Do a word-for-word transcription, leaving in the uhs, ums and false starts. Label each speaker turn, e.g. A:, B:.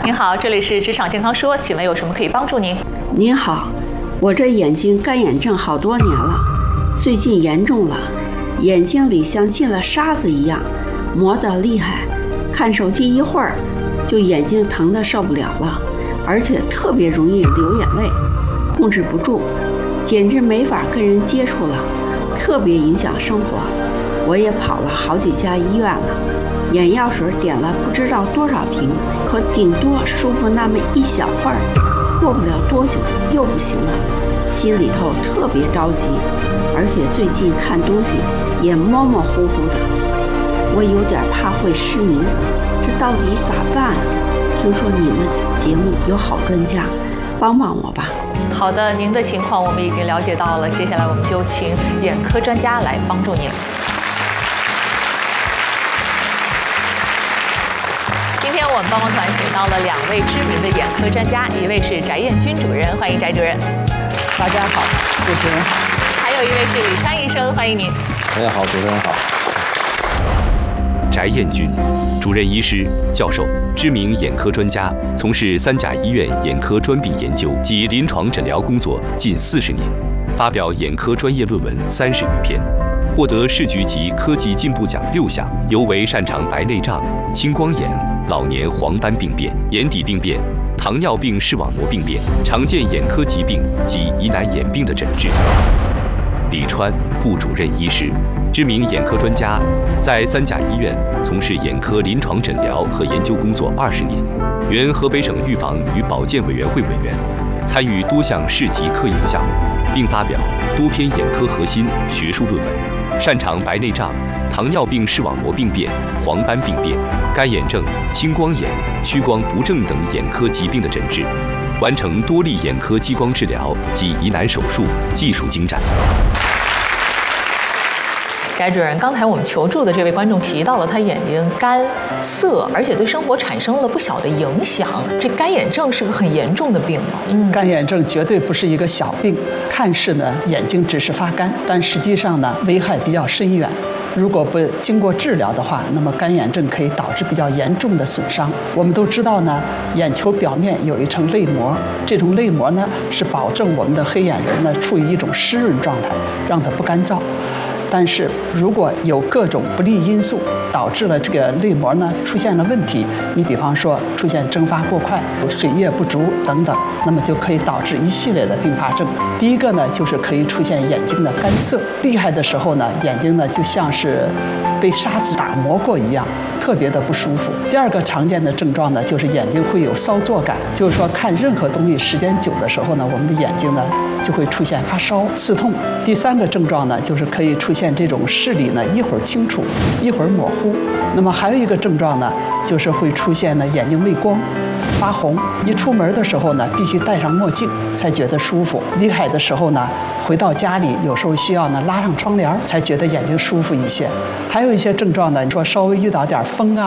A: 您好，这里是职场健康说，请问有什么可以帮助您？
B: 您好，我这眼睛干眼症好多年了，最近严重了，眼睛里像进了沙子一样，磨得厉害，看手机一会儿就眼睛疼得受不了了，而且特别容易流眼泪，控制不住，简直没法跟人接触了，特别影响生活。我也跑了好几家医院了，眼药水点了不知道多少瓶，可顶多舒服那么一小会儿，过不了多久又不行了，心里头特别着急，而且最近看东西也模模糊糊的，我有点怕会失明，这到底咋办？听说你们节目有好专家，帮帮我吧。
A: 好的，您的情况我们已经了解到了，接下来我们就请眼科专家来帮助您。今天我们帮帮团请到了两位知名的眼科专家，一位是翟彦军主任，欢迎翟主任。
C: 大家好，主持人好。
A: 还有一位是李川医生，欢迎您。
D: 大家好，主持人好。
E: 翟彦军，主任医师、教授，知名眼科专家，从事三甲医院眼科专病研究及临床诊疗工作近四十年，发表眼科专业论文三十余篇，获得市局级科技进步奖六项，尤为擅长白内障、青光眼、老年黄斑病变、眼底病变、糖尿病视网膜病变、常见眼科疾病及疑难眼病的诊治。李川，副主任医师，知名眼科专家，在三甲医院从事眼科临床诊疗和研究工作二十年，原河北省预防与保健委员会委员，参与多项市级科研项目，并发表多篇眼科核心学术论文，擅长白内障、糖尿病视网膜病变、黄斑病变、干眼症、青光眼、屈光不正等眼科疾病的诊治，完成多例眼科激光治疗及疑难手术，技术精湛。
A: 翟主任，刚才我们求助的这位观众提到了他眼睛干涩，而且对生活产生了不小的影响。这干眼症是个很严重的病吗？
C: 嗯，干眼症绝对不是一个小病，看似呢眼睛只是发干，但实际上呢危害比较深远。如果不经过治疗的话，那么干眼症可以导致比较严重的损伤。我们都知道呢，眼球表面有一层泪膜，这种泪膜呢是保证我们的黑眼仁呢处于一种湿润状态，让它不干燥。但是如果有各种不利因素导致了这个泪膜呢出现了问题，你比方说出现蒸发过快、水液不足等等，那么就可以导致一系列的并发症。第一个呢就是可以出现眼睛的干涩，厉害的时候呢眼睛呢就像是被沙子打磨过一样，特别的不舒服。第二个常见的症状呢就是眼睛会有烧作感，就是说看任何东西时间久的时候呢，我们的眼睛呢就会出现发烧、刺痛。第三个症状呢就是可以出现这种视力呢一会儿清楚一会儿模糊。那么还有一个症状呢就是会出现呢眼睛畏光、发红，一出门的时候呢必须戴上墨镜才觉得舒服，离开的时候呢回到家里有时候需要呢拉上窗帘才觉得眼睛舒服一些。还有一些症状呢，你说稍微遇到点风啊